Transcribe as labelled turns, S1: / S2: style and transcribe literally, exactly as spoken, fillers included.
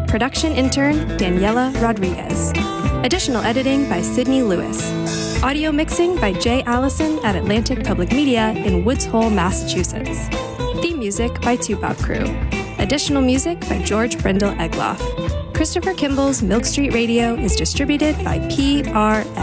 S1: Production intern, Daniela Rodriguez. Additional editing by Sydney Lewis. Audio mixing by Jay Allison at Atlantic Public Media in Woods Hole, Massachusetts. Theme music by Two Bob Crew. Additional music by George Brendel Egloff. Christopher Kimball's Milk Street Radio is distributed by P R S.